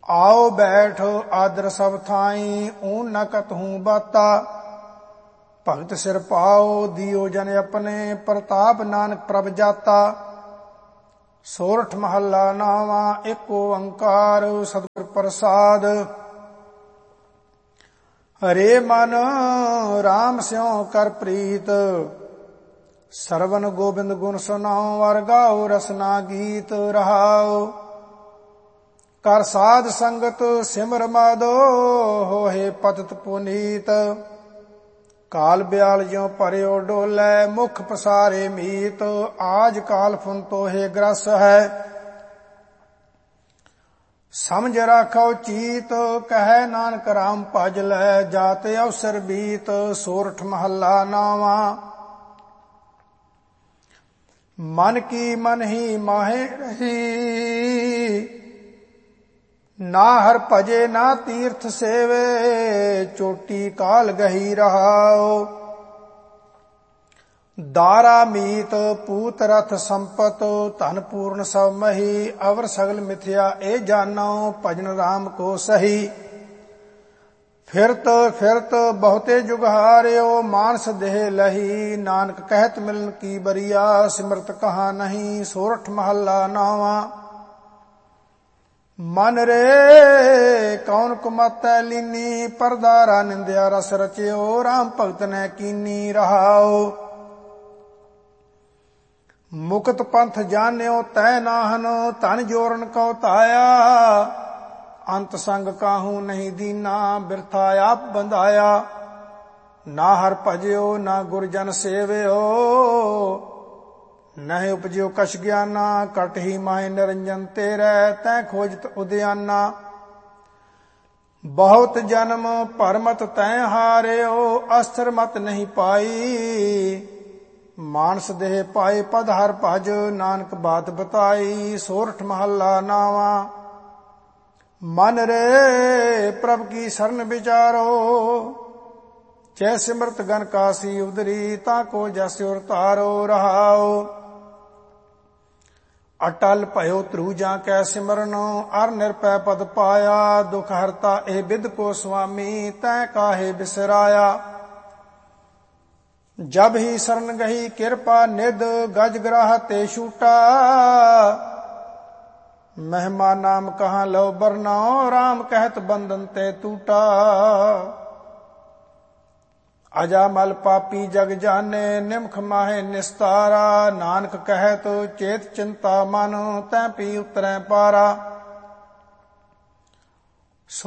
आओ बैठ आदर सब थाई, ऊन न कतहूँ बाता। भगत सिर पाओ दियो जन अपने, प्रताप नानक प्रभ जाता। सोरठ महला नावा, एक ओंकार सतगुर प्रसाद। हरे मन राम स्यों कर प्रीत, सरवन गोबिंद गुण सुनाओ, वर गाओ रसना गीत रहाओ। कर साध संगत सिमर माधो, होहे पतित पुनीत। काल ब्याल ज्यों पर्यो डोलै, मुख पसारे मीत। आज काल फुन तोहे ग्रस है, समझ राखो चीत। कहे नानक राम भज लै, जाते अवसर बीत। सोरठ महला नावा, मन की मन ही माहे रही। ना हर भजे ना तीर्थ सेवे, चोटी काल गही रहाओ। दारा मीत पूत रथ संपत, धन पूर्ण सब मही। अवर सगल मिथ्या ए जानो, भजन राम को सही। फिरत फिरत बहुते जुग हार्यो, मानस देह लही। नानक कहत मिलन की बरिया, सिमरत कहा नहीं। सोरठ महला नावा, मन रे कौन कुमतै लीनी। परदारा निंदिया रस रचियो, राम भगत ने कीनी रहाओ। मुकत पंथ जान्यो तै नाहन, धन जोरन को ताया। अंत संग काहू नहीं दीना, बिरथा आप बंधाया। ना हर भजयो ना गुरजन सेवयो, नहीं उपजो कछ ज्ञाना। कट ही माहे निरंजन तेरै, तै खोजत उद्याना। बहुत जन्म परमत तै हार्यो, अस्त्र मत नहीं पाई। मानस देह पाए पद हर भज, नानक बात बताई। सोरठ महला नावा, मन रे प्रभ की शरण विचारो। जय सिमरत गन कासी उदरी, ताको जस उर तारो रहाओ। अटल भयो त्रुजा कै सिमरन, अर निरपै पद पाया। दुख हरता ए बिद को स्वामी, तै काहे बिसराया। जब ही शरण गही कृपा निध, गज ग्राह ते छूटा। महिमा नाम कहाँ लो बरनाओ, राम कहत बंधन ते टूटा। अजामल पापी जग जाने, निमख माहे निस्तारा। नानक कहत चेत चिंता मन, तै पी उतरै पारा।